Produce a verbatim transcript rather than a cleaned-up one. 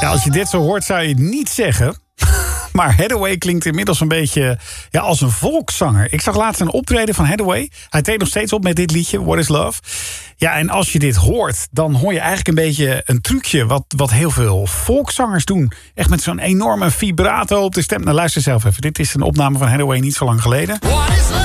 Ja, als je dit zo hoort zou je het niet zeggen. Maar Hathaway klinkt inmiddels een beetje ja, als een volkszanger. Ik zag laatst een optreden van Hathaway. Hij treedt nog steeds op met dit liedje, What is Love. Ja, en als je dit hoort, dan hoor je eigenlijk een beetje een trucje... wat, wat heel veel volkszangers doen. Echt met zo'n enorme vibrato op de stem. Nou, luister zelf even. Dit is een opname van Hathaway niet zo lang geleden. What is love?